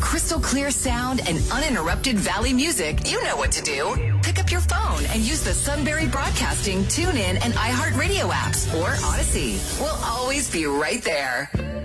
crystal clear sound and uninterrupted Valley music, you know what to do. Pick up your phone and use the Sunbury Broadcasting, TuneIn, and iHeartRadio apps or Odyssey. We'll always be right there.